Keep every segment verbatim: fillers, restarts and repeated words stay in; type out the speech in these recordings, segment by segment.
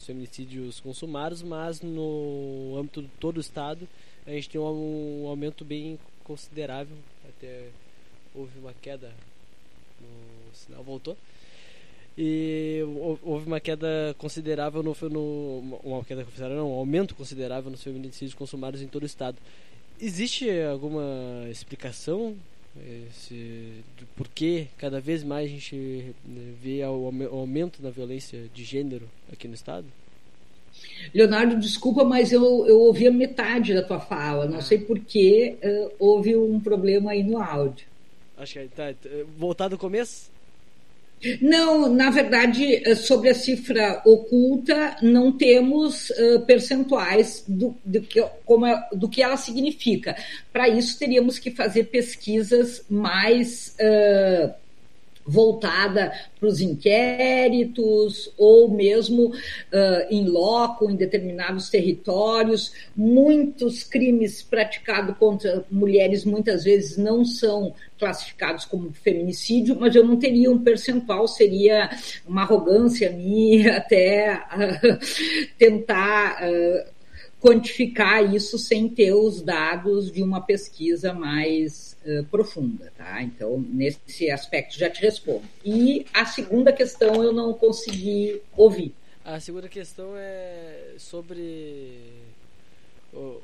feminicídios consumados, mas no âmbito de todo o estado a gente tem um, um aumento bem considerável. Até houve uma queda no sinal, voltou. E houve uma queda considerável no, no uma queda considerável, não, um aumento considerável nos feminicídios consumados em todo o estado. Existe alguma explicação esse, de por que cada vez mais a gente vê o aumento da violência de gênero aqui no estado? Leonardo, desculpa, mas eu, eu ouvi a metade da tua fala. Não ah. sei por que uh, houve um problema aí no áudio. Acho que tá. Voltar do começo? Não, na verdade, sobre a cifra oculta, não temos uh, percentuais do, do, que, como é, do que ela significa. Para isso, teríamos que fazer pesquisas mais uh, voltada para os inquéritos ou mesmo uh, em loco, em determinados territórios. Muitos crimes praticados contra mulheres muitas vezes não são classificados como feminicídio, mas eu não teria um percentual, seria uma arrogância minha até uh, tentar uh, quantificar isso sem ter os dados de uma pesquisa mais uh, profunda, tá? Então, nesse aspecto já te respondo. E a segunda questão eu não consegui ouvir. A segunda questão é sobre o,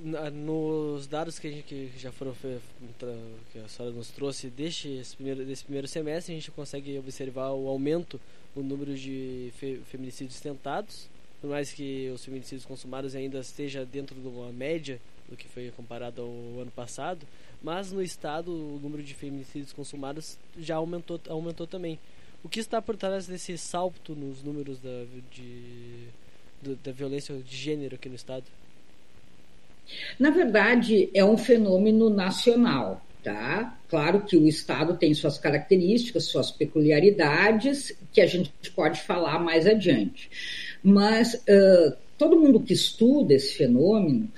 nos dados que, a gente, que já foram que a senhora nos trouxe deste primeiro, desse primeiro semestre, a gente consegue observar o aumento no número de fe, feminicídios tentados, por mais que os feminicídios consumados ainda esteja dentro de uma média do que foi comparado ao ano passado, mas no estado o número de feminicídios consumados já aumentou, aumentou também. O que está por trás desse salto nos números da, de, da violência de gênero aqui no estado? Na verdade, é um fenômeno nacional, tá? Claro que o estado tem suas características, suas peculiaridades, que a gente pode falar mais adiante. Mas uh, todo mundo que estuda esse fenômeno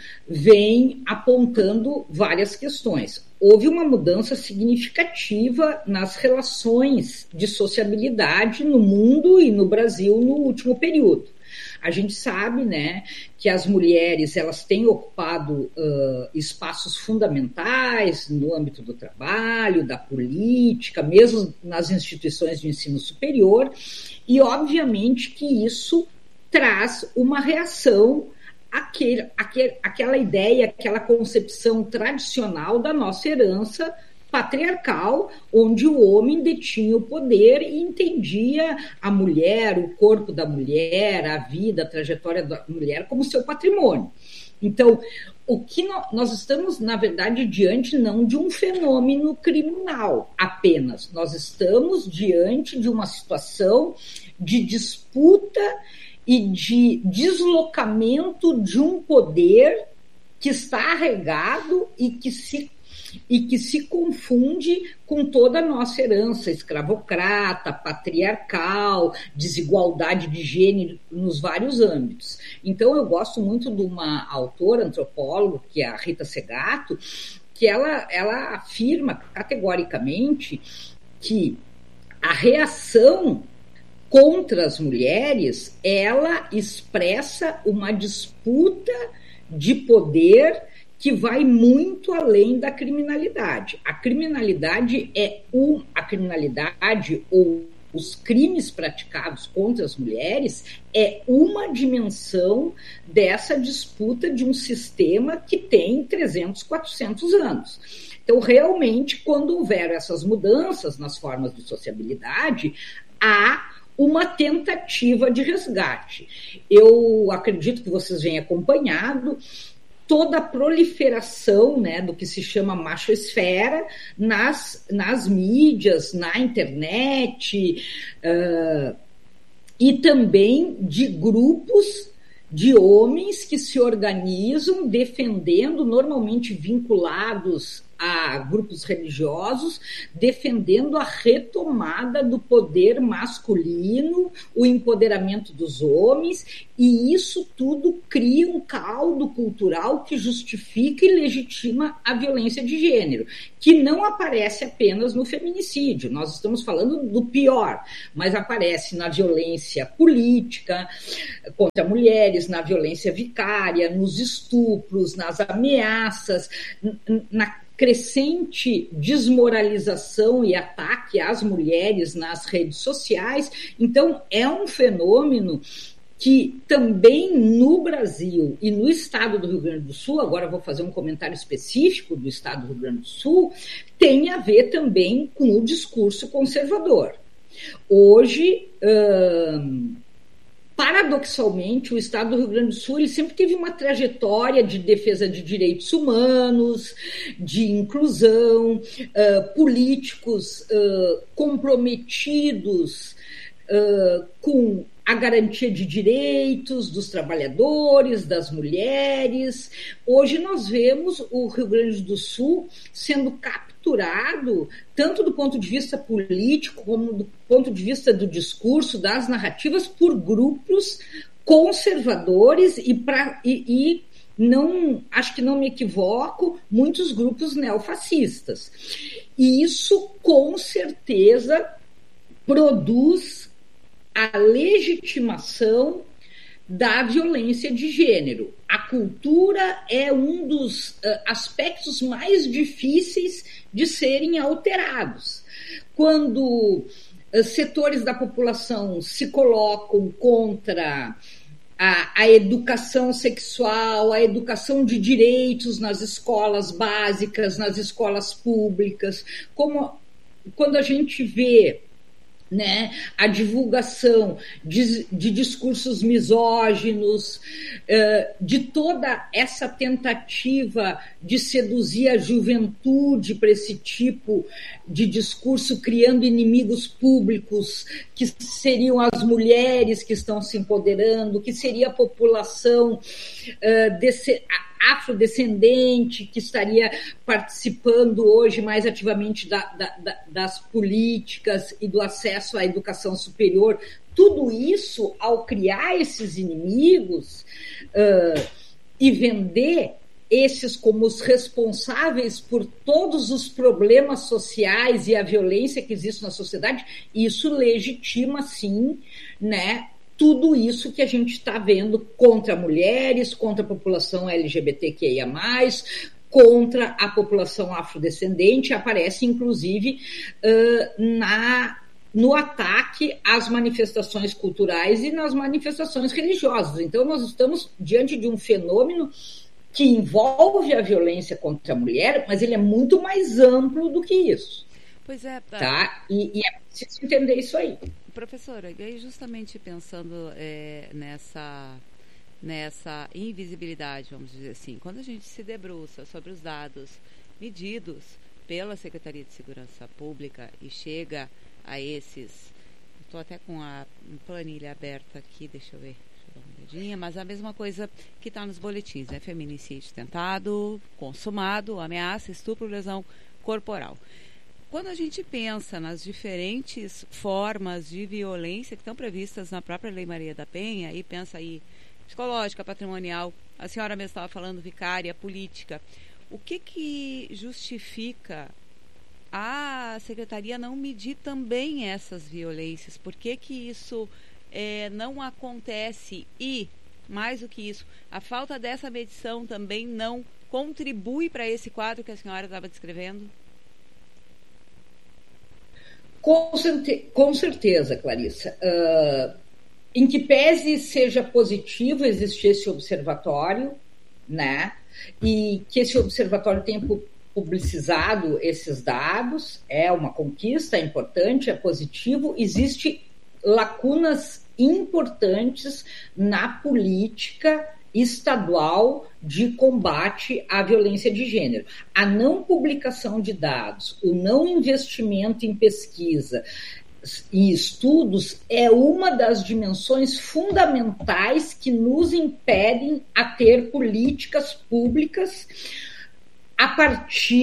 vem apontando várias questões. Houve uma mudança significativa nas relações de sociabilidade no mundo e no Brasil no último período. A gente sabe, né, que as mulheres elas têm ocupado uh, espaços fundamentais no âmbito do trabalho, da política, mesmo nas instituições de ensino superior, e obviamente que isso traz uma reação àquele, àquele, àquela ideia, àquela concepção tradicional da nossa herança patriarcal, onde o homem detinha o poder e entendia a mulher, o corpo da mulher, a vida, a trajetória da mulher como seu patrimônio. Então, o que nós estamos, na verdade, diante não de um fenômeno criminal apenas, nós estamos diante de uma situação de disputa e de deslocamento de um poder que está arraigado e que se e que se confunde com toda a nossa herança escravocrata, patriarcal, desigualdade de gênero nos vários âmbitos. Então, eu gosto muito de uma autora, antropóloga, que é a Rita Segato, que ela, ela afirma categoricamente que a reação contra as mulheres, ela expressa uma disputa de poder que vai muito além da criminalidade. A criminalidade é um, a criminalidade ou os crimes praticados contra as mulheres é uma dimensão dessa disputa de um sistema que tem trezentos, quatrocentos anos. Então, realmente, quando houver essas mudanças nas formas de sociabilidade, há uma tentativa de resgate. Eu acredito que vocês vêm acompanhado toda a proliferação, né, do que se chama machosfera nas, nas mídias, na internet, uh, e também de grupos de homens que se organizam defendendo, normalmente vinculados a grupos religiosos defendendo a retomada do poder masculino, o empoderamento dos homens, e isso tudo cria um caldo cultural que justifica e legitima a violência de gênero, que não aparece apenas no feminicídio, nós estamos falando do pior, mas aparece na violência política contra mulheres, na violência vicária, nos estupros, nas ameaças, na crescente desmoralização e ataque às mulheres nas redes sociais. Então, é um fenômeno que também no Brasil e no estado do Rio Grande do Sul, agora vou fazer um comentário específico do estado do Rio Grande do Sul, tem a ver também com o discurso conservador. Hoje, hum, paradoxalmente, o estado do Rio Grande do Sul ele sempre teve uma trajetória de defesa de direitos humanos, de inclusão, uh, políticos uh, comprometidos uh, com a garantia de direitos dos trabalhadores, das mulheres. Hoje nós vemos o Rio Grande do Sul sendo capturado, tanto do ponto de vista político, como do ponto de vista do discurso, das narrativas, por grupos conservadores e, pra, e, e não, acho que não me equivoco, muitos grupos neofascistas. E isso, com certeza, produz a legitimação da violência de gênero. A cultura é um dos uh, aspectos mais difíceis de serem alterados. Quando uh, setores da população se colocam contra a, a educação sexual, a educação de direitos nas escolas básicas, nas escolas públicas, como quando a gente vê, né, a divulgação de, de discursos misóginos, de toda essa tentativa de seduzir a juventude para esse tipo de discurso, criando inimigos públicos, que seriam as mulheres que estão se empoderando, que seria a população uh, desse, afrodescendente, que estaria participando hoje mais ativamente da, da, da, das políticas e do acesso à educação superior. Tudo isso, ao criar esses inimigos uh, e vender esses como os responsáveis por todos os problemas sociais e a violência que existe na sociedade, isso legitima, sim, né, tudo isso que a gente está vendo contra mulheres, contra a população L G B T Q I A mais, contra a população afrodescendente, aparece inclusive uh, na, no ataque às manifestações culturais e nas manifestações religiosas. Então, nós estamos diante de um fenômeno que envolve a violência contra a mulher, mas ele é muito mais amplo do que isso. Pois é. Tá? Tá? E, e é preciso entender isso aí. Professora, e aí justamente pensando é, nessa, nessa invisibilidade, vamos dizer assim, quando a gente se debruça sobre os dados medidos pela Secretaria de Segurança Pública e chega a esses, estou até com a planilha aberta aqui, deixa eu ver, deixa eu dar uma olhadinha, mas a mesma coisa que está nos boletins, né? Feminicídio tentado, consumado, ameaça, estupro, lesão corporal. Quando a gente pensa nas diferentes formas de violência que estão previstas na própria Lei Maria da Penha, e pensa aí psicológica, patrimonial, a senhora mesmo estava falando vicária, política, o que que justifica a Secretaria não medir também essas violências? Por que que isso é, não acontece? E, mais do que isso, a falta dessa medição também não contribui para esse quadro que a senhora estava descrevendo? Com, certe- com certeza, Clarissa. Uh, em que pese seja positivo existir esse observatório, né? E que esse observatório tenha pu- publicizado esses dados, é uma conquista, é importante, é positivo. Existem lacunas importantes na política estadual de combate à violência de gênero. A não publicação de dados, o não investimento em pesquisa e estudos é uma das dimensões fundamentais que nos impedem a ter políticas públicas a partir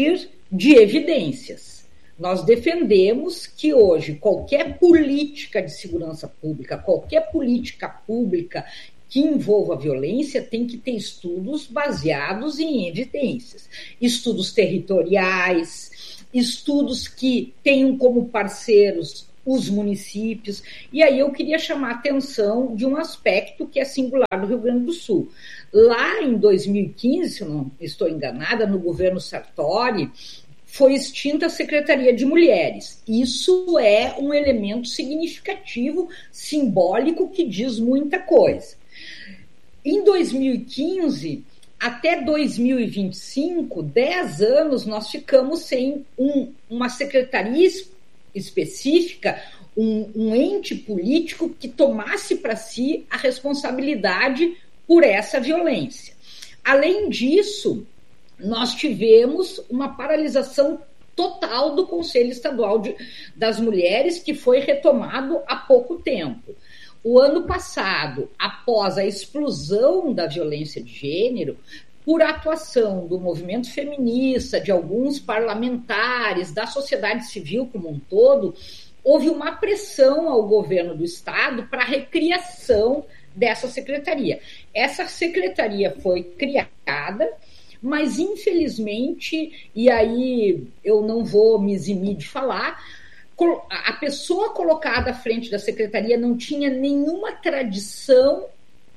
de evidências. Nós defendemos que hoje qualquer política de segurança pública, qualquer política pública que envolva violência tem que ter estudos baseados em evidências, estudos territoriais, estudos que tenham como parceiros os municípios. E aí eu queria chamar a atenção de um aspecto que é singular do Rio Grande do Sul. Lá em dois mil e quinze, se eu não estou enganada, no governo Sartori, foi extinta a Secretaria de Mulheres. Isso é um elemento significativo, simbólico, que diz muita coisa. Em dois mil e quinze, até dois mil e vinte e cinco, dez anos, nós ficamos sem um, uma secretaria específica, um, um ente político que tomasse para si a responsabilidade por essa violência. Além disso, nós tivemos uma paralisação total do Conselho Estadual de, das Mulheres, que foi retomado há pouco tempo. O ano passado, após a explosão da violência de gênero, por atuação do movimento feminista, de alguns parlamentares, da sociedade civil como um todo, houve uma pressão ao governo do estado para a recriação dessa secretaria. Essa secretaria foi criada, mas infelizmente, e aí eu não vou me eximir de falar, a pessoa colocada à frente da secretaria não tinha nenhuma tradição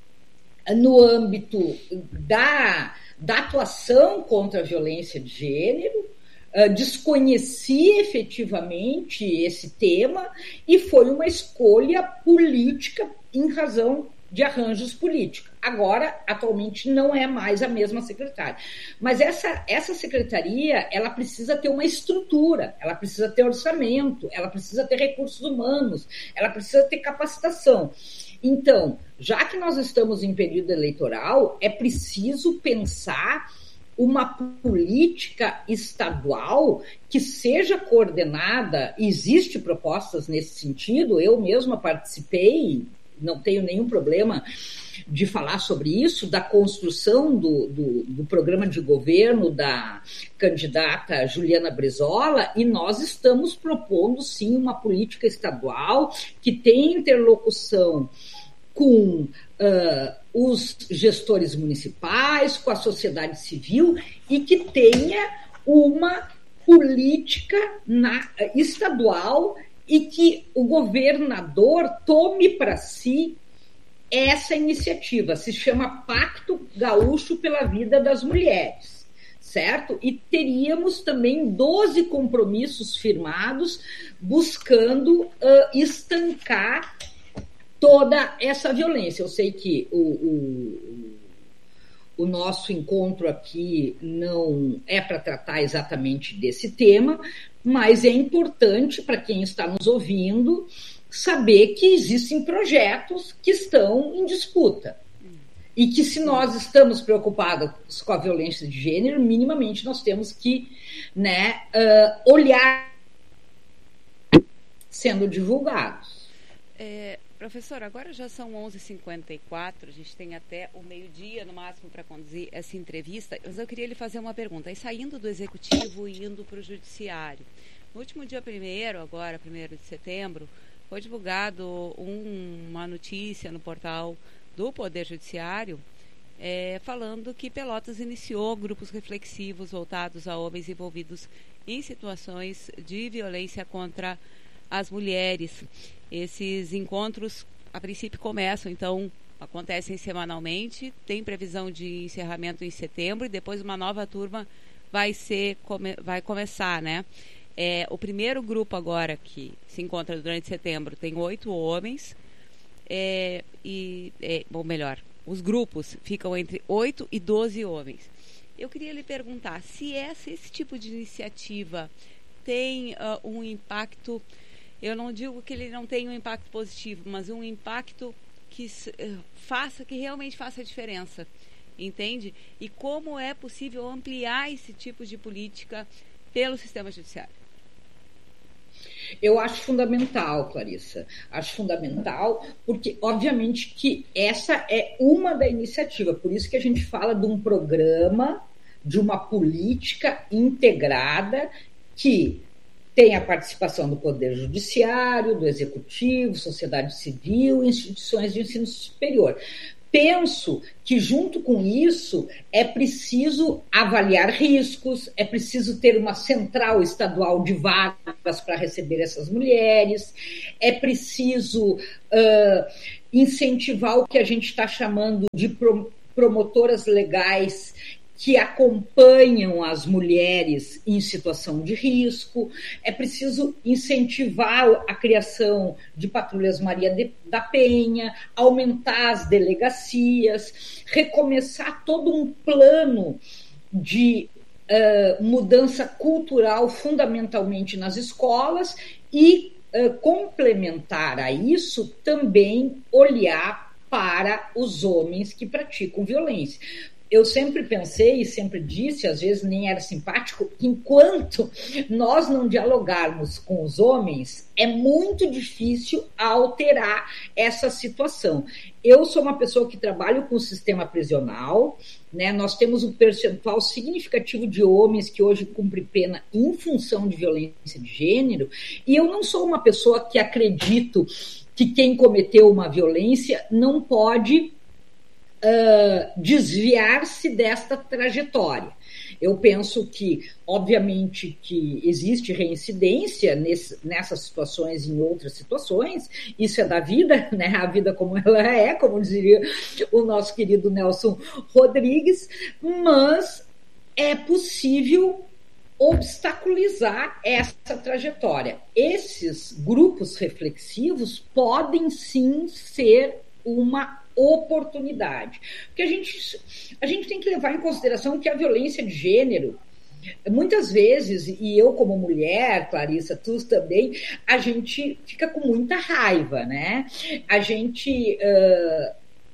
no âmbito da, da atuação contra a violência de gênero, uh, desconhecia efetivamente esse tema e foi uma escolha política em razão de arranjos políticos. Agora, atualmente, não é mais a mesma secretária. Mas essa, essa secretaria, ela precisa ter uma estrutura, ela precisa ter orçamento, ela precisa ter recursos humanos, ela precisa ter capacitação. Então, já que nós estamos em período eleitoral, é preciso pensar uma política estadual que seja coordenada. Existem propostas nesse sentido, eu mesma participei, não tenho nenhum problema de falar sobre isso, da construção do, do, do programa de governo da candidata Juliana Brizola, e nós estamos propondo, sim, uma política estadual que tenha interlocução com uh, os gestores municipais, com a sociedade civil, e que tenha uma política na, estadual e que o governador tome para si essa iniciativa. Se chama Pacto Gaúcho pela Vida das Mulheres, certo? E teríamos também doze compromissos firmados buscando uh, estancar toda essa violência. Eu sei que o, o, o nosso encontro aqui não é para tratar exatamente desse tema, mas é importante para quem está nos ouvindo saber que existem projetos que estão em disputa e que, se nós estamos preocupados com a violência de gênero, minimamente nós temos que, né, uh, olhar sendo divulgados. É, professora, agora já são onze e cinquenta e quatro, a gente tem até o meio-dia no máximo para conduzir essa entrevista, mas eu queria lhe fazer uma pergunta. E saindo do Executivo e indo para o Judiciário, no último dia primeiro, agora, primeiro de setembro, foi divulgado um, uma notícia no portal do Poder Judiciário é, falando que Pelotas iniciou grupos reflexivos voltados a homens envolvidos em situações de violência contra as mulheres. Esses encontros, a princípio, começam, então, acontecem semanalmente, tem previsão de encerramento em setembro e depois uma nova turma vai, ser, come, vai começar, né? É, o primeiro grupo agora que se encontra durante setembro tem oito homens, é, e, é, ou melhor, os grupos ficam entre oito e doze homens. Eu queria lhe perguntar se essa, esse tipo de iniciativa tem uh, um impacto, eu não digo que ele não tenha um impacto positivo, mas um impacto que uh, faça, que realmente faça a diferença, entende? E como é possível ampliar esse tipo de política pelo sistema judiciário? Eu acho fundamental, Clarissa, acho fundamental, porque obviamente que essa é uma da iniciativa, por isso que a gente fala de um programa, de uma política integrada que tem a participação do Poder Judiciário, do Executivo, sociedade civil, instituições de ensino superior. Penso que, junto com isso, é preciso avaliar riscos, é preciso ter uma central estadual de vagas para receber essas mulheres, é preciso uh, incentivar o que a gente está chamando de promotoras legais que acompanham as mulheres em situação de risco, é preciso incentivar a criação de patrulhas Maria de, da Penha, aumentar as delegacias, recomeçar todo um plano de uh, mudança cultural, fundamentalmente nas escolas, e uh, complementar a isso também olhar para os homens que praticam violência. Eu sempre pensei e sempre disse, às vezes nem era simpático, que enquanto nós não dialogarmos com os homens, é muito difícil alterar essa situação. Eu sou uma pessoa que trabalho com o sistema prisional, né? Nós temos um percentual significativo de homens que hoje cumprem pena em função de violência de gênero, e eu não sou uma pessoa que acredito que quem cometeu uma violência não pode Uh, desviar-se desta trajetória. Eu penso que, obviamente, que existe reincidência nesse, nessas situações e em outras situações, isso é da vida, né? A vida como ela é, como diria o nosso querido Nelson Rodrigues, mas é possível obstaculizar essa trajetória. Esses grupos reflexivos podem sim ser uma oportunidade. Porque a gente, a gente tem que levar em consideração que a violência de gênero, muitas vezes, e eu como mulher, Clarissa, tu também, a gente fica com muita raiva, né? A gente uh,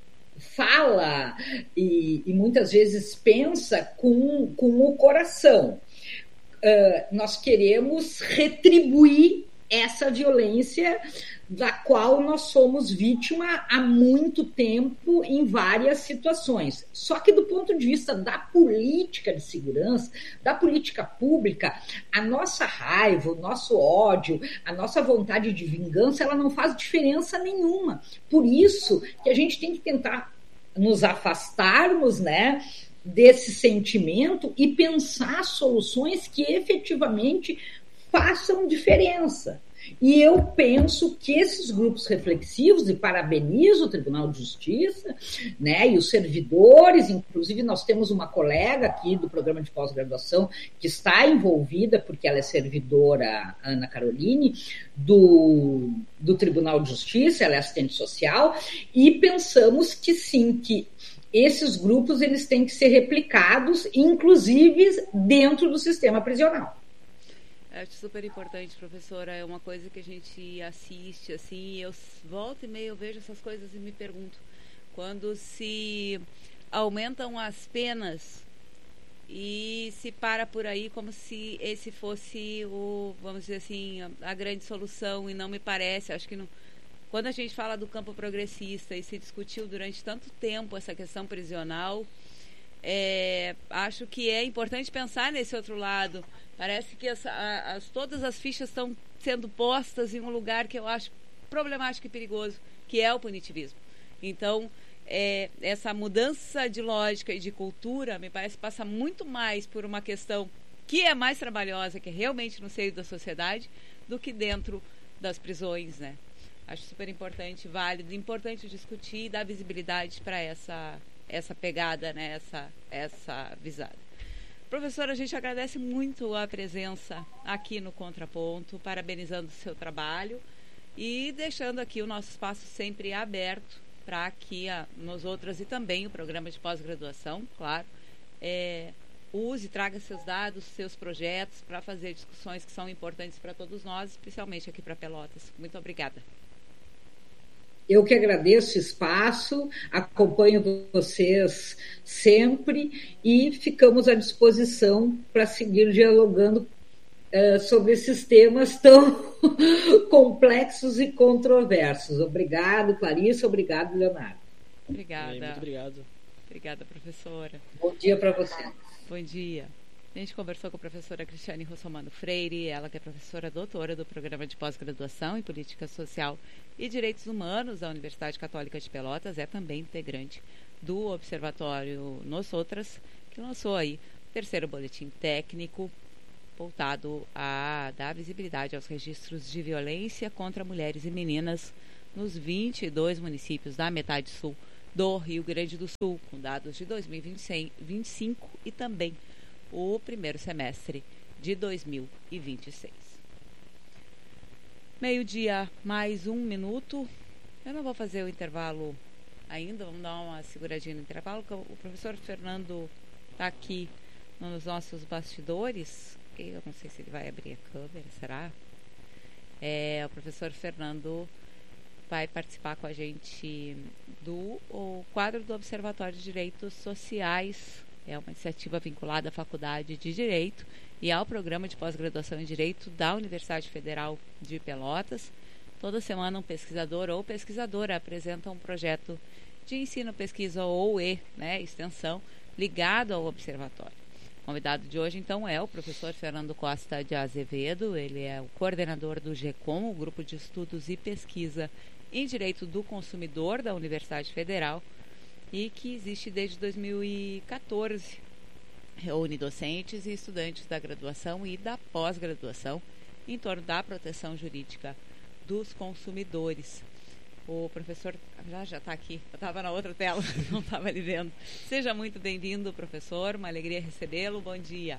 fala e, e muitas vezes pensa com, com o coração. Uh, nós queremos retribuir essa violência da qual nós somos vítima há muito tempo em várias situações. Só que do ponto de vista da política de segurança, da política pública, a nossa raiva, o nosso ódio, a nossa vontade de vingança, ela não faz diferença nenhuma. Por isso que a gente tem que tentar nos afastarmos, né, desse sentimento e pensar soluções que efetivamente façam diferença. E eu penso que esses grupos reflexivos, e parabenizo o Tribunal de Justiça, né, e os servidores, inclusive nós temos uma colega aqui do programa de pós-graduação que está envolvida, porque ela é servidora, Ana Caroline, do, do Tribunal de Justiça, ela é assistente social, e pensamos que sim, que esses grupos eles têm que ser replicados, inclusive dentro do sistema prisional. Acho super importante, professora, é uma coisa que a gente assiste, assim, eu volto e meio, eu vejo essas coisas e me pergunto, quando se aumentam as penas e se para por aí como se esse fosse o, vamos dizer assim, a, a grande solução, e não me parece, acho que não, quando a gente fala do campo progressista e se discutiu durante tanto tempo essa questão prisional, é, acho que é importante pensar nesse outro lado. Parece que as, as, todas as fichas estão sendo postas em um lugar que eu acho problemático e perigoso, que é o punitivismo. Então, é, essa mudança de lógica e de cultura, me parece, passa muito mais por uma questão que é mais trabalhosa, que é realmente no seio da sociedade, do que dentro das prisões, né? Acho super importante, válido, importante discutir e dar visibilidade para essa, essa pegada, né? essa, essa visada. Professora, a gente agradece muito a presença aqui no Contraponto, parabenizando o seu trabalho e deixando aqui o nosso espaço sempre aberto para aqui a, nos outros e também o programa de pós-graduação, claro, é, use, traga seus dados, seus projetos para fazer discussões que são importantes para todos nós, especialmente aqui para Pelotas. Muito obrigada. Eu que agradeço o espaço, acompanho vocês sempre e ficamos à disposição para seguir dialogando uh, sobre esses temas tão complexos e controversos. Obrigado, Clarissa, obrigado, Leonardo. Obrigada. Muito obrigado. Obrigada, professora. Bom dia para você. Bom dia. A gente conversou com a professora Cristiane Russomano Freire, ela que é professora doutora do Programa de Pós-Graduação em Política Social e Direitos Humanos da Universidade Católica de Pelotas, é também integrante do Observatório Nós Outras, que lançou aí o terceiro boletim técnico voltado a dar visibilidade aos registros de violência contra mulheres e meninas nos vinte e dois municípios da metade sul do Rio Grande do Sul, com dados de dois mil e vinte e cinco e também o primeiro semestre de dois mil e vinte e seis. Meio-dia, mais um minuto. Eu não vou fazer o intervalo ainda, vamos dar uma seguradinha no intervalo, porque o professor Fernando está aqui nos nossos bastidores. Eu não sei se ele vai abrir a câmera, será? É, o professor Fernando vai participar com a gente do o quadro do Observatório de Direitos Sociais. É uma iniciativa vinculada à Faculdade de Direito e ao Programa de Pós-Graduação em Direito da Universidade Federal de Pelotas. Toda semana um pesquisador ou pesquisadora apresenta um projeto de ensino, pesquisa ou e, né, extensão ligado ao observatório. O convidado de hoje, então, é o professor Fernando Costa de Azevedo. Ele é o coordenador do GECOM, o Grupo de Estudos e Pesquisa em Direito do Consumidor da Universidade Federal, e que existe desde dois mil e quatorze. Reúne docentes e estudantes da graduação e da pós-graduação em torno da proteção jurídica dos consumidores. O professor já está aqui, eu estava na outra tela, não estava ali vendo. Seja muito bem-vindo, professor, uma alegria recebê-lo, bom dia.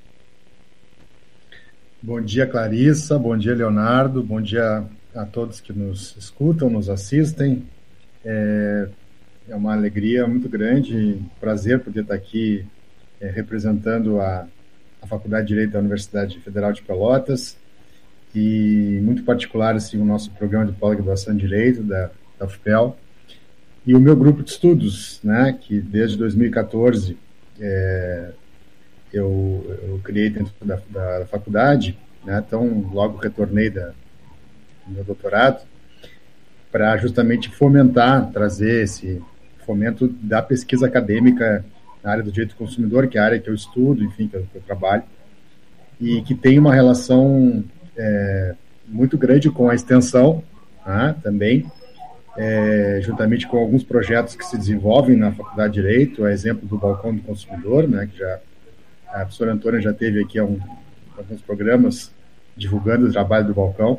Bom dia, Clarissa, bom dia, Leonardo, bom dia a todos que nos escutam, nos assistem. É, é uma alegria muito grande, prazer poder estar aqui é, representando a, a Faculdade de Direito da Universidade Federal de Pelotas, e muito particular assim, o nosso programa de pós-graduação em Direito da, da U F P E L, e o meu grupo de estudos, né, que desde dois mil e quatorze é, eu, eu criei dentro da, da, da faculdade, né, então logo retornei da, do meu doutorado, para justamente fomentar, trazer esse fomento da pesquisa acadêmica na área do direito do consumidor, que é a área que eu estudo, enfim, que eu, que eu trabalho, e que tem uma relação É, muito grande com a extensão, né, também, é, juntamente com alguns projetos que se desenvolvem na Faculdade de Direito, a exemplo do Balcão do Consumidor, né, que já, a professora Antônia já teve aqui um, alguns programas divulgando o trabalho do Balcão.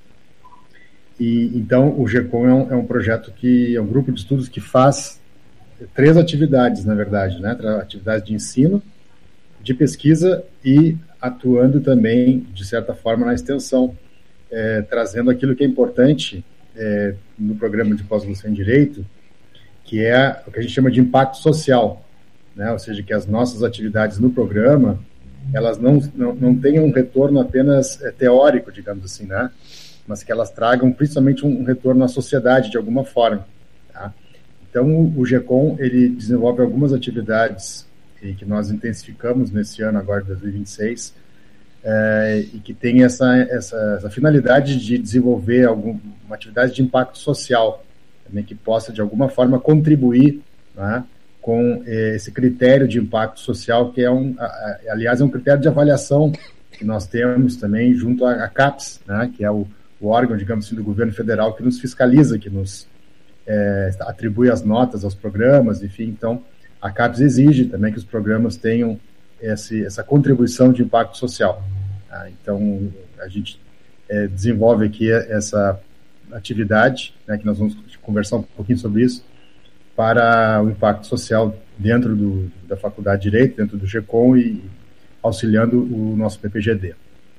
E, então, o GECOM é um, é um projeto que é um grupo de estudos que faz três atividades, na verdade, né, atividades de ensino, de pesquisa e atuando também, de certa forma, na extensão, é, trazendo aquilo que é importante é, no programa de pós-graduação em Direito, que é o que a gente chama de impacto social, né? Ou seja, que as nossas atividades no programa, elas não, não, não tenham um retorno apenas é, teórico, digamos assim, né? Mas que elas tragam principalmente um, um retorno à sociedade, de alguma forma. Tá? Então, o, o GECOM, ele desenvolve algumas atividades e que nós intensificamos nesse ano, agora de dois mil e vinte e seis, é, e que tem essa, essa, essa finalidade de desenvolver algum, uma atividade de impacto social, também que possa, de alguma forma, contribuir, né, com é, esse critério de impacto social, que é um, a, a, aliás, é um critério de avaliação que nós temos também junto à, à CAPES, né, que é o, o órgão, digamos assim, do governo federal que nos fiscaliza, que nos é, atribui as notas aos programas, enfim, então, a CAPES exige também que os programas tenham esse, essa contribuição de impacto social. Tá? Então, a gente é, desenvolve aqui essa atividade, né, que nós vamos conversar um pouquinho sobre isso, para o impacto social dentro do, da Faculdade de Direito, dentro do GECOM e auxiliando o nosso P P G D.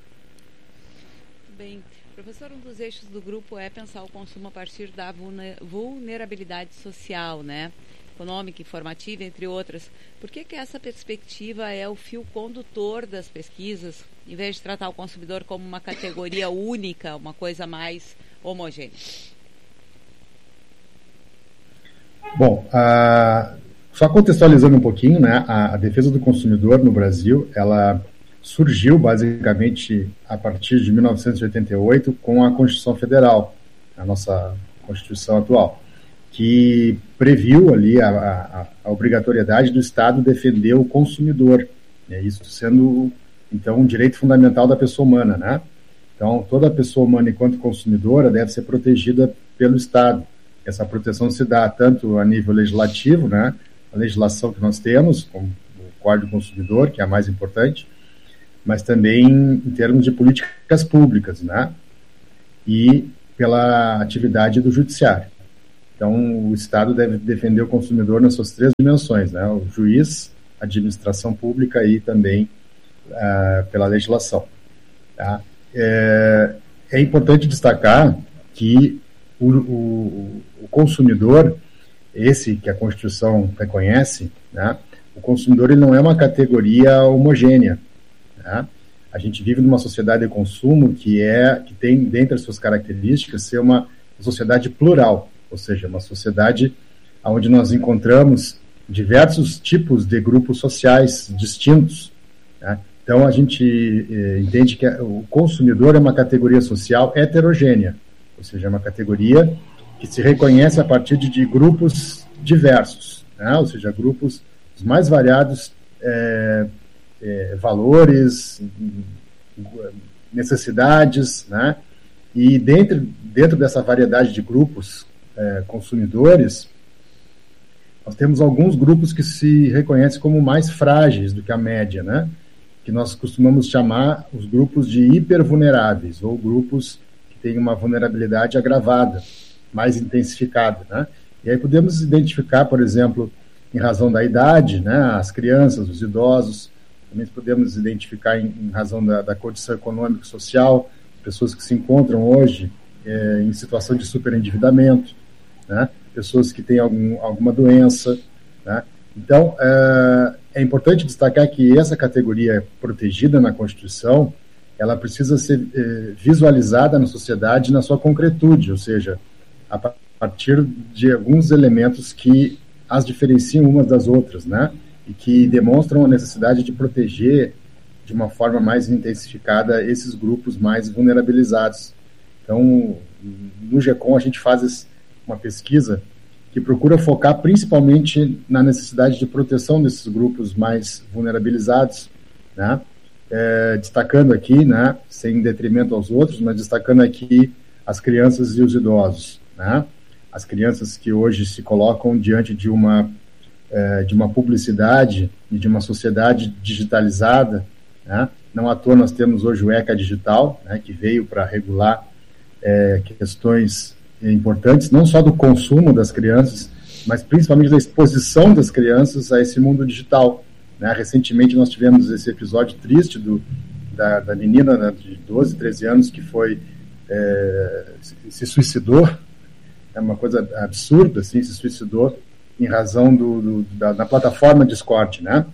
Bem, professor, um dos eixos do grupo é pensar o consumo a partir da vulnerabilidade social, né? Econômica, informativa, entre outras. Por que que essa perspectiva é o fio condutor das pesquisas, em vez de tratar o consumidor como uma categoria única, uma coisa mais homogênea? Bom, a, só contextualizando um pouquinho, né, a, a defesa do consumidor no Brasil, ela surgiu basicamente a partir de mil novecentos e oitenta e oito com a Constituição Federal, a nossa Constituição atual, que previu ali a, a, a obrigatoriedade do Estado defender o consumidor, né? Isso sendo, então, um direito fundamental da pessoa humana, né? Então, toda pessoa humana, enquanto consumidora, deve ser protegida pelo Estado. Essa proteção se dá tanto a nível legislativo, né? A legislação que nós temos, como o Código do Consumidor, que é a mais importante, mas também em termos de políticas públicas, né? E pela atividade do judiciário. Então, o Estado deve defender o consumidor nas suas três dimensões, né? O juiz, a administração pública e também uh, pela legislação. Tá? É, é importante destacar que o, o, o consumidor, esse que a Constituição reconhece, né? O consumidor ele não é uma categoria homogênea, né? A gente vive numa sociedade de consumo que, é, que tem, dentre as suas características, ser uma sociedade plural, ou seja, uma sociedade onde nós encontramos diversos tipos de grupos sociais distintos, né? Então, a gente eh, entende que o consumidor é uma categoria social heterogênea, ou seja, é uma categoria que se reconhece a partir de, de grupos diversos, né? Ou seja, grupos os mais variados eh, eh, valores, necessidades, né? E dentro, dentro dessa variedade de grupos eh, consumidores, nós temos alguns grupos que se reconhecem como mais frágeis do que a média, né? Que nós costumamos chamar os grupos de hipervulneráveis, ou grupos que têm uma vulnerabilidade agravada, mais intensificada, né? E aí podemos identificar, por exemplo, em razão da idade, né, as crianças, os idosos, também podemos identificar em, em razão da, da condição econômica e social, pessoas que se encontram hoje é, em situação de superendividamento, né, pessoas que têm algum, alguma doença, né? Então, é, é importante destacar que essa categoria protegida na Constituição, ela precisa ser é, visualizada na sociedade na sua concretude, ou seja, a partir de alguns elementos que as diferenciam umas das outras, né? E que demonstram a necessidade de proteger de uma forma mais intensificada esses grupos mais vulnerabilizados. Então, no GECOM, a gente faz uma pesquisa que procura focar principalmente na necessidade de proteção desses grupos mais vulnerabilizados, né? É, destacando aqui, né, sem detrimento aos outros, mas destacando aqui as crianças e os idosos, né? As crianças que hoje se colocam diante de uma, é, de uma publicidade e de uma sociedade digitalizada, né? Não à toa nós temos hoje o ECA Digital, né, que veio para regular é, questões importantes, não só do consumo das crianças, mas principalmente da exposição das crianças a esse mundo digital, né? Recentemente nós tivemos esse episódio triste do, da, da menina, né, de doze, treze anos que foi, é, se, se suicidou. É uma coisa absurda, assim, se suicidou em razão do, do, da, da plataforma Discord, né?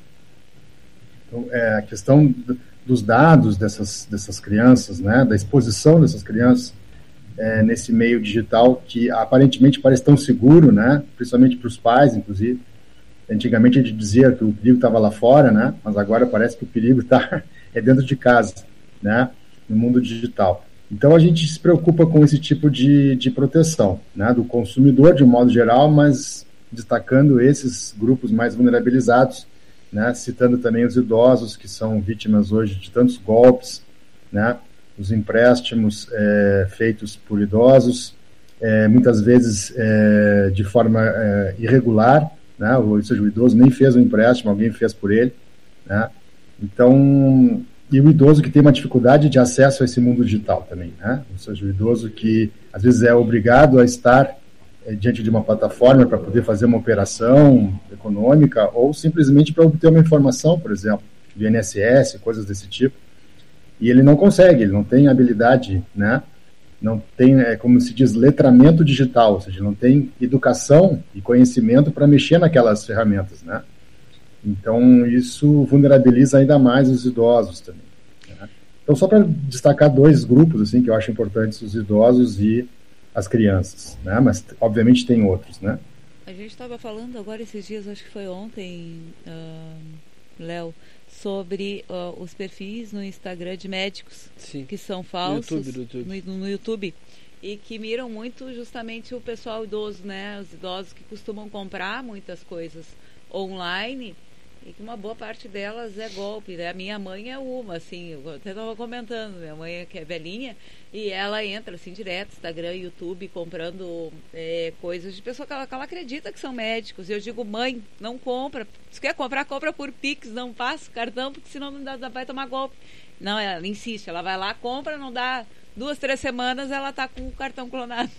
Então, é, a questão do, dos dados dessas, dessas crianças, né, da exposição dessas crianças é, nesse meio digital que aparentemente parece tão seguro, né, principalmente para os pais, inclusive. Antigamente a gente dizia que o perigo estava lá fora, né, mas agora parece que o perigo está é dentro de casa, né, no mundo digital. Então, a gente se preocupa com esse tipo de, de proteção, né, do consumidor, de um modo geral, mas destacando esses grupos mais vulnerabilizados, né, citando também os idosos, que são vítimas hoje de tantos golpes, né, os empréstimos é, feitos por idosos, é, muitas vezes é, de forma é, irregular, né, ou seja, o idoso nem fez o empréstimo, alguém fez por ele, né. Então, e o idoso que tem uma dificuldade de acesso a esse mundo digital também, né? Ou seja, o idoso que às vezes é obrigado a estar é, diante de uma plataforma para poder fazer uma operação econômica ou simplesmente para obter uma informação, por exemplo, do I N S S, coisas desse tipo, e ele não consegue, ele não tem habilidade, né? Não tem, é, como se diz, letramento digital, ou seja, não tem educação e conhecimento para mexer naquelas ferramentas, né? Então, isso vulnerabiliza ainda mais os idosos também, né? Então, só para destacar dois grupos assim, que eu acho importantes, os idosos e as crianças, né? Mas, obviamente, tem outros, né? A gente estava falando agora esses dias, acho que foi ontem, uh, Léo, sobre uh, os perfis no Instagram de médicos. Sim. Que são falsos. No YouTube, no YouTube. No, no YouTube e que miram muito justamente o pessoal idoso, né? Os idosos que costumam comprar muitas coisas online e que uma boa parte delas é golpe, né? A minha mãe é uma, assim, eu até estava comentando, minha mãe que é velhinha, e ela entra assim direto, Instagram, YouTube, comprando é, coisas de pessoa que ela, que ela acredita que são médicos. E eu digo, mãe, não compra. Se quer comprar, compra por Pix, não passa cartão, porque senão não dá, vai tomar golpe. Não, ela insiste, ela vai lá, compra, não dá duas, três semanas, ela tá com o cartão clonado.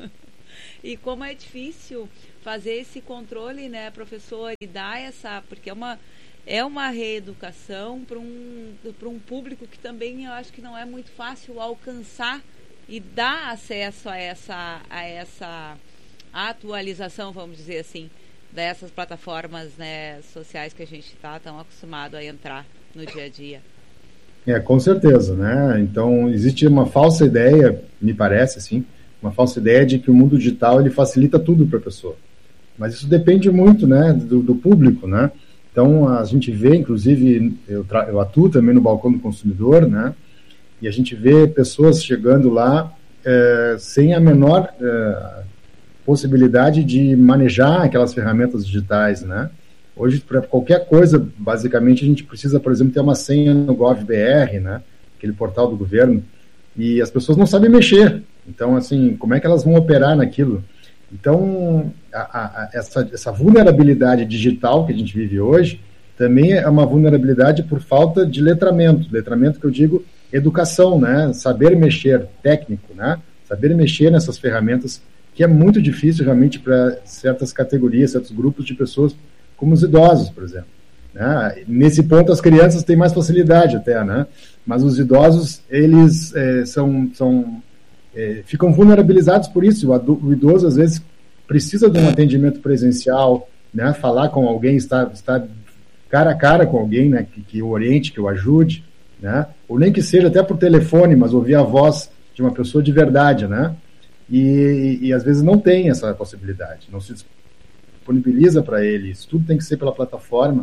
E como é difícil fazer esse controle, né, professor, e dar essa, porque é uma, é uma reeducação para um, para um público que também eu acho que não é muito fácil alcançar e dar acesso a essa, a essa atualização, vamos dizer assim, dessas plataformas, né, sociais que a gente está tão acostumado a entrar no dia a dia. É, com certeza, né? Então, existe uma falsa ideia, me parece, assim, uma falsa ideia de que o mundo digital ele facilita tudo para a pessoa. Mas isso depende muito, né, do, do público, né? Então, a gente vê, inclusive, eu, eu atuo também no balcão do consumidor, né? E a gente vê pessoas chegando lá é, sem a menor é, possibilidade de manejar aquelas ferramentas digitais, né? Hoje, para qualquer coisa, basicamente, a gente precisa, por exemplo, ter uma senha no GovBR, né? Aquele portal do governo, e as pessoas não sabem mexer. Então, assim, como é que elas vão operar naquilo? Então, a, a, essa, essa vulnerabilidade digital que a gente vive hoje também é uma vulnerabilidade por falta de letramento. Letramento que eu digo, educação, né? Saber mexer, técnico, né? Saber mexer nessas ferramentas, que é muito difícil realmente para certas categorias, certos grupos de pessoas, como os idosos, por exemplo. Né? Nesse ponto, as crianças têm mais facilidade até, né? Mas os idosos, eles é, são... são É, ficam vulnerabilizados por isso. O, adu- o idoso, às vezes, precisa de um atendimento presencial, né? Falar com alguém, estar, estar cara a cara com alguém, né? que, que o oriente, que o ajude, né? Ou nem que seja até por telefone, mas ouvir a voz de uma pessoa de verdade, né? E, e às vezes não tem essa possibilidade, não se disponibiliza para ele, isso tudo tem que ser pela plataforma,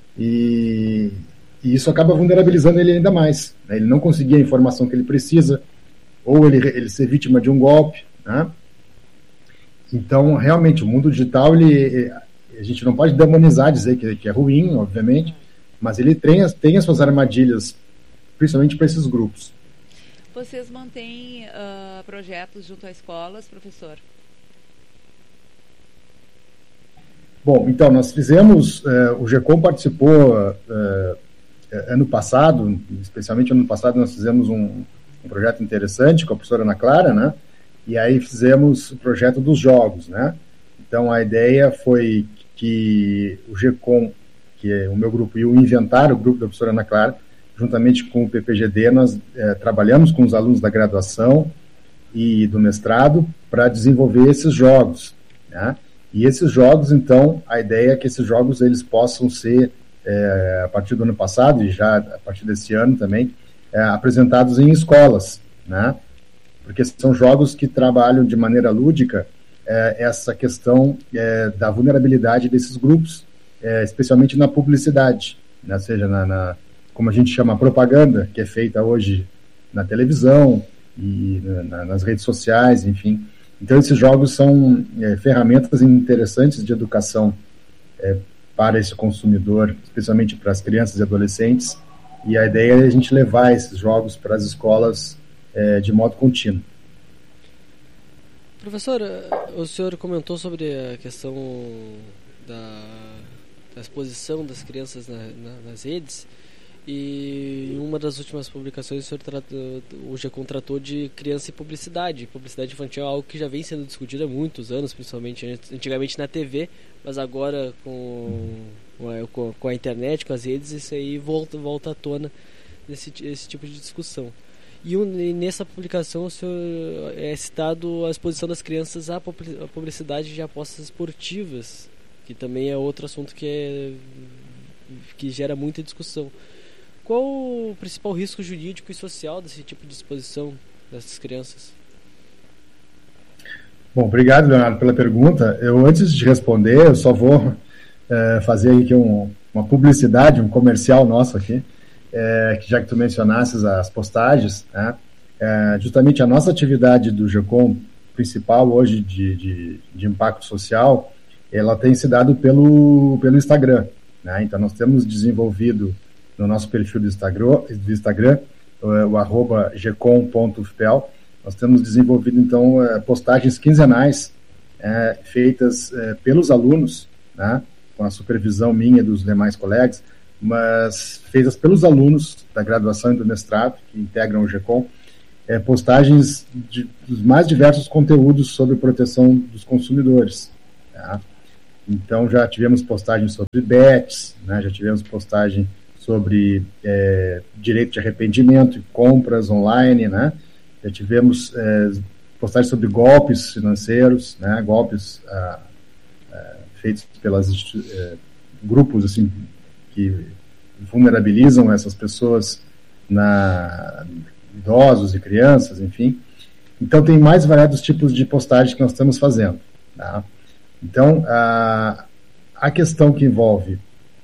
e, e isso acaba vulnerabilizando ele ainda mais, né? Ele não conseguir a informação que ele precisa, ou ele, ele ser vítima de um golpe, né? Então, realmente, o mundo digital, ele, a gente não pode demonizar, dizer que, que é ruim, obviamente, mas ele tem as, tem as suas armadilhas, principalmente para esses grupos. Vocês mantêm uh, projetos junto a escolas, professor? Bom, então, nós fizemos, uh, o GECOM participou uh, ano passado, especialmente ano passado, nós fizemos um um projeto interessante com a professora Ana Clara, né? E aí fizemos o projeto dos jogos, né? Então a ideia foi que o GECOM, que é o meu grupo, e o Inventar, o grupo da professora Ana Clara, juntamente com o P P G D, nós é, trabalhamos com os alunos da graduação e do mestrado para desenvolver esses jogos, né? E esses jogos, então, a ideia é que esses jogos eles possam ser, é, a partir do ano passado e já a partir desse ano também, É, apresentados em escolas, né? Porque são jogos que trabalham de maneira lúdica é, essa questão é, da vulnerabilidade desses grupos, é, especialmente na publicidade, né? Ou seja, na, na, como a gente chama, a propaganda, que é feita hoje na televisão e na, nas redes sociais, enfim. Então, esses jogos são é, ferramentas interessantes de educação é, para esse consumidor, especialmente para as crianças e adolescentes. E a ideia é a gente levar esses jogos para as escolas é, de modo contínuo. Professor, o senhor comentou sobre a questão da, da exposição das crianças na, na, nas redes, e em uma das últimas publicações o senhor tratou, o GECOM tratou de criança e publicidade. Publicidade infantil é algo que já vem sendo discutido há muitos anos, principalmente antigamente na T V, mas agora com... Com a, com a internet, com as redes, isso aí volta, volta à tona nesse esse tipo de discussão. E, um, e nessa publicação o senhor é citado a exposição das crianças à publicidade de apostas esportivas, que também é outro assunto que, é, que gera muita discussão. Qual o principal risco jurídico e social desse tipo de exposição dessas crianças? Bom, obrigado, Leonardo, pela pergunta. Eu, antes de responder, eu só vou É, fazer aqui um, uma publicidade, um comercial nosso aqui, é, que já que tu mencionasses as postagens, né? é, justamente a nossa atividade do GECOM principal hoje de, de, de impacto social, ela tem se dado pelo, pelo Instagram, né? Então nós temos desenvolvido no nosso perfil do Instagram, do Instagram o, o arroba gecom ponto f p l, nós temos desenvolvido então postagens quinzenais é, feitas é, pelos alunos, né? Com a supervisão minha e dos demais colegas, mas feitas pelos alunos da graduação e do mestrado que integram o GECOM, é, postagens de, dos mais diversos conteúdos sobre proteção dos consumidores, tá? Então já tivemos postagens sobre B E Ts, né? Já tivemos postagem sobre é, direito de arrependimento e compras online, né? Já tivemos é, postagens sobre golpes financeiros, né? Golpes ah, ah, feitos pelas é, grupos assim que vulnerabilizam essas pessoas, na idosos e crianças, enfim. Então tem mais variados tipos de postagens que nós estamos fazendo, tá? Então a, a questão que envolve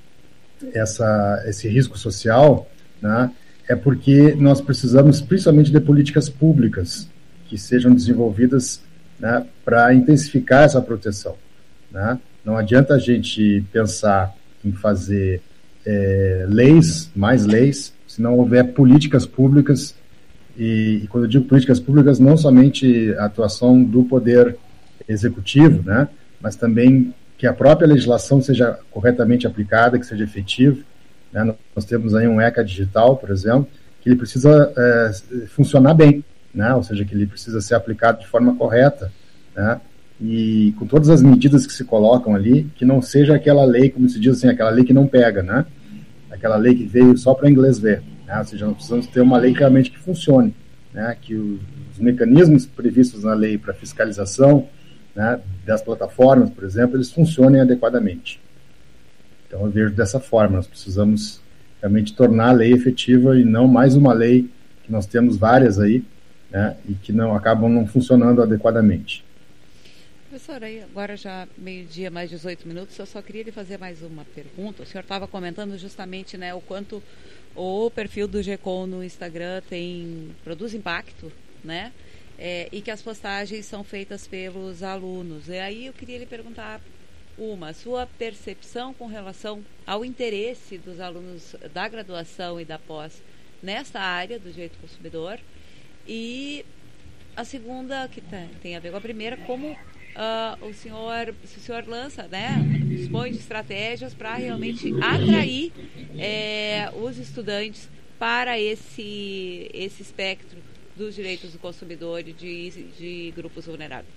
essa, esse risco social, né, é porque nós precisamos principalmente de políticas públicas que sejam desenvolvidas, né, para intensificar essa proteção, né? Não adianta a gente pensar em fazer é, leis, mais leis, se não houver políticas públicas, e, e quando eu digo políticas públicas, não somente a atuação do poder executivo, né, mas também que a própria legislação seja corretamente aplicada, que seja efetiva, né? Nós temos aí um ECA digital, por exemplo, que ele precisa é, funcionar bem, né? Ou seja, que ele precisa ser aplicado de forma correta, né? E com todas as medidas que se colocam ali, que não seja aquela lei, como se diz assim, aquela lei que não pega, né? Aquela lei que veio só para o inglês ver, né? Ou seja, nós precisamos ter uma lei realmente que funcione, né? Que os, os mecanismos previstos na lei para fiscalização, né, das plataformas, por exemplo, eles funcionem adequadamente. Então eu vejo dessa forma, nós precisamos realmente tornar a lei efetiva e não mais uma lei que nós temos várias aí, né, e que não acabam não funcionando adequadamente. Professor, aí agora já meio-dia, mais dezoito minutos, eu só queria lhe fazer mais uma pergunta. O senhor estava comentando justamente, né, o quanto o perfil do GECOM no Instagram tem, produz impacto, né? É, e que as postagens são feitas pelos alunos. E aí eu queria lhe perguntar uma, sua percepção com relação ao interesse dos alunos da graduação e da pós nesta área do direito do consumidor, e a segunda, que tem, tem a ver com a primeira, como uh, o senhor, se o senhor lança, né, dispõe de estratégias para realmente atrair é, os estudantes para esse, esse espectro dos direitos do consumidor e de, de grupos vulneráveis.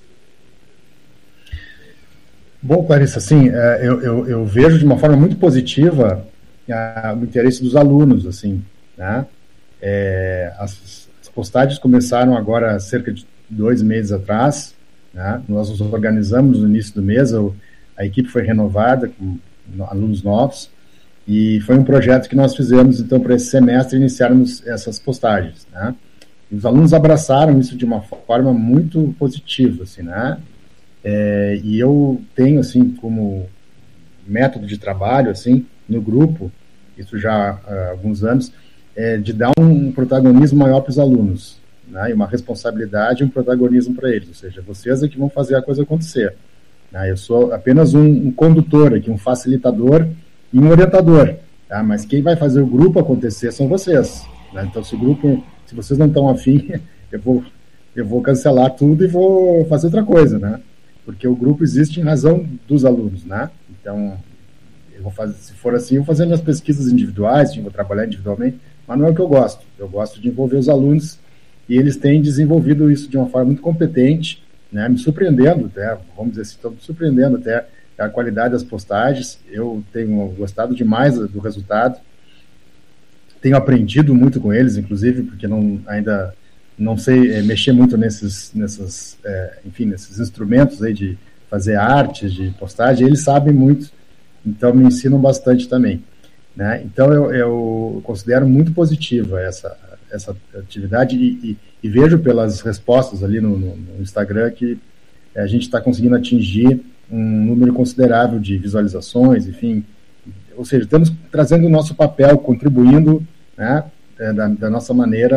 Bom, Clarissa, assim, eu, eu, eu vejo de uma forma muito positiva a, o interesse dos alunos, assim, né? É, as, as postagens começaram agora há cerca de dois meses atrás, né? Nós nos organizamos no início do mês, a, a equipe foi renovada com alunos novos, e foi um projeto que nós fizemos, então, para esse semestre iniciarmos essas postagens, né? Os alunos abraçaram isso de uma forma muito positiva, assim, né? É, e eu tenho, assim, como método de trabalho, assim, no grupo, isso já há alguns anos, é, de dar um protagonismo maior para os alunos, né? E uma responsabilidade e um protagonismo para eles, ou seja, vocês é que vão fazer a coisa acontecer, né? Eu sou apenas um, um condutor aqui, um facilitador e um orientador, tá? Mas quem vai fazer o grupo acontecer são vocês, né? Então, se o grupo... Se vocês não estão afim, eu vou, eu vou cancelar tudo e vou fazer outra coisa, né? Porque o grupo existe em razão dos alunos, né? Então, eu vou fazer, se for assim, eu vou fazer minhas pesquisas individuais, vou trabalhar individualmente, mas não é o que eu gosto. Eu gosto de envolver os alunos e eles têm desenvolvido isso de uma forma muito competente, né? Me surpreendendo até, vamos dizer assim, estão me surpreendendo até a qualidade das postagens. Eu tenho gostado demais do resultado. Tenho aprendido muito com eles, inclusive, porque não, ainda não sei é, mexer muito nesses, nessas, é, enfim, nesses instrumentos aí de fazer artes, de postagem. Eles sabem muito, então me ensinam bastante também, né? Então eu, eu considero muito positiva essa, essa atividade e, e, e vejo pelas respostas ali no, no, no Instagram que a gente está conseguindo atingir um número considerável de visualizações, enfim. Ou seja, estamos trazendo o nosso papel, contribuindo, né, da, da nossa maneira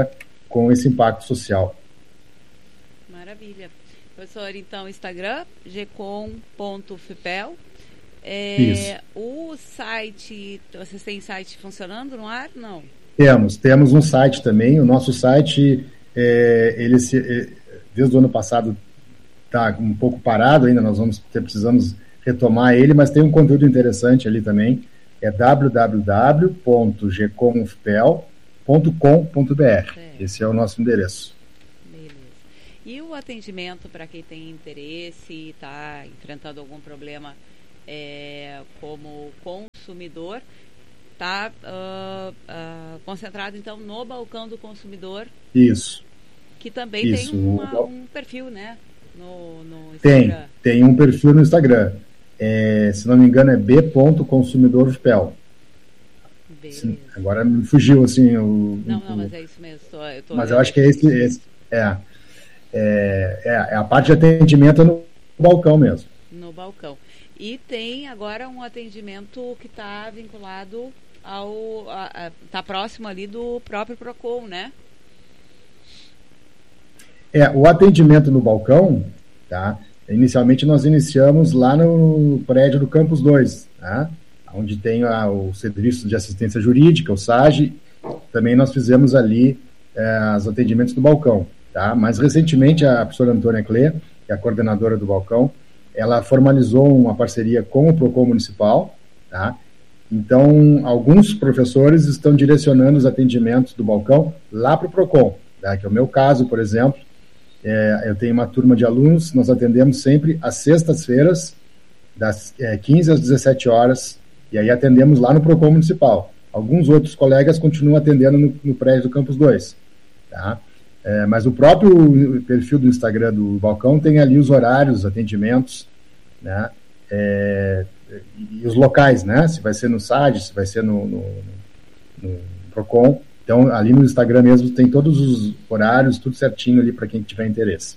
com esse impacto social. Maravilha. Professor, então, Instagram, gecom ponto fipel. É, Isso. O site, vocês têm site funcionando no ar? Não. Temos, temos um site também. O nosso site, é, ele se, é, desde o ano passado está um pouco parado ainda, nós vamos ter, precisamos retomar ele, mas tem um conteúdo interessante ali também. É w w w ponto gecom fipel ponto com ponto b r. É. Esse é o nosso endereço. Beleza. E o atendimento para quem tem interesse e está enfrentando algum problema é, como consumidor, está uh, uh, concentrado então no balcão do consumidor? Isso. Que também Isso. tem uma, um perfil, né? No, no tem, tem um perfil no Instagram. É, se não me engano é b ponto consumidor fipel. Agora me fugiu assim o, não, não, o, mas é isso mesmo. Tô, eu tô mas eu acho que é esse, esse é, é, é, é a parte de atendimento no balcão mesmo. No balcão. E tem agora um atendimento que está vinculado ao está próximo ali do próprio Procon, né? É, o atendimento no balcão, tá? Inicialmente nós iniciamos lá no prédio do Campus dois, tá? Onde tem a, o Serviço de Assistência Jurídica, o SAGE. Também nós fizemos ali é, os atendimentos do balcão, tá? Mas recentemente a professora Antônia Clé, que é a coordenadora do balcão, ela formalizou uma parceria com o Procon Municipal, tá? Então, alguns professores estão direcionando os atendimentos do balcão lá para o Procon, tá? Que é o meu caso, por exemplo. É, eu tenho uma turma de alunos, nós atendemos sempre às sextas-feiras, das é, quinze às dezessete horas, e aí atendemos lá no Procon Municipal. Alguns outros colegas continuam atendendo no, no prédio do Campus dois, tá? É, mas o próprio perfil do Instagram do balcão tem ali os horários, os atendimentos, né? É, e os locais, né? Se vai ser no SAGE, se vai ser no, no, no Procon. Então, ali no Instagram mesmo tem todos os horários, tudo certinho ali para quem tiver interesse.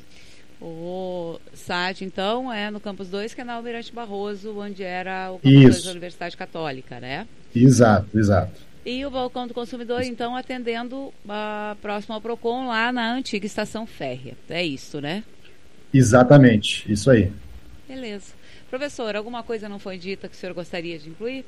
O SAGE, então, é no Campus dois, que é na Almirante Barroso, onde era o Campus dois da Universidade Católica, né? Exato, exato. E o balcão do consumidor, isso. Então, atendendo uh, próximo ao Procon, lá na antiga estação férrea. É isso, né? Exatamente, isso aí. Beleza. Professor, alguma coisa não foi dita que o senhor gostaria de incluir?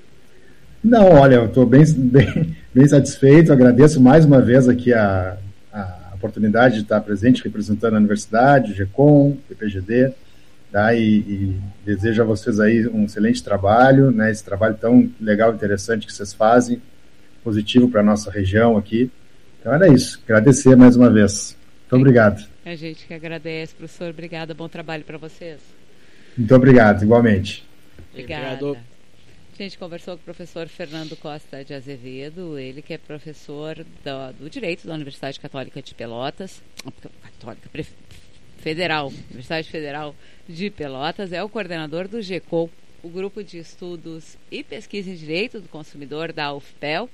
Não, olha, eu estou bem, bem, bem satisfeito, agradeço mais uma vez aqui a, a oportunidade de estar presente representando a Universidade, o GECOM, o P P G D, tá? e, e desejo a vocês aí um excelente trabalho, né? Esse trabalho tão legal e interessante que vocês fazem, positivo para a nossa região aqui. Então era isso, agradecer mais uma vez. Muito obrigado. A gente que agradece, professor, obrigada, bom trabalho para vocês. Muito obrigado, igualmente. Obrigada. Obrigado. A gente conversou com o professor Fernando Costa de Azevedo, ele que é professor do, do Direito da Universidade Católica de Pelotas, Católica, Federal, Universidade Federal de Pelotas, é o coordenador do GECOM, o Grupo de Estudos e Pesquisa em Direito do Consumidor da U F P E L,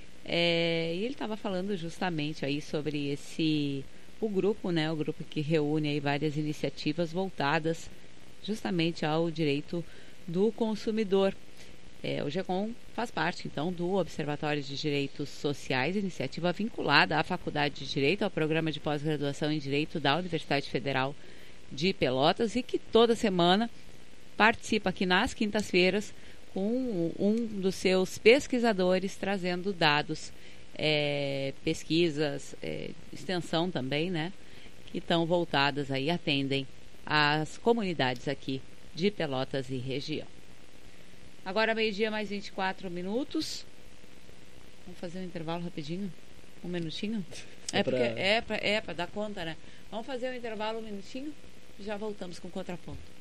é, e ele estava falando justamente aí sobre esse, o grupo, né, o grupo que reúne aí várias iniciativas voltadas justamente ao direito do consumidor. É, o GECOM faz parte, então, do Observatório de Direitos Sociais, iniciativa vinculada à Faculdade de Direito, ao Programa de Pós-Graduação em Direito da Universidade Federal de Pelotas, e que toda semana participa aqui nas quintas-feiras com um dos seus pesquisadores trazendo dados, é, pesquisas, é, extensão também, né, que estão voltadas aí, atendem as comunidades aqui de Pelotas e região. Agora meio-dia mais vinte e quatro minutos. Vamos fazer um intervalo rapidinho? Um minutinho? É porque é para é para dar conta, né? Vamos fazer um intervalo um minutinho? Já voltamos com o contraponto.